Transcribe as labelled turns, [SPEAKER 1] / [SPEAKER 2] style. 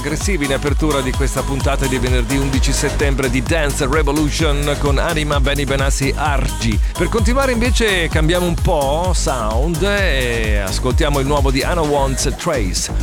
[SPEAKER 1] Aggressivi in apertura di questa puntata di venerdì 11 settembre di Dance Revolution con Anima, Benny Benassi, Argi. Per continuare invece cambiamo un po' sound e ascoltiamo il nuovo di Anna Wants Trace.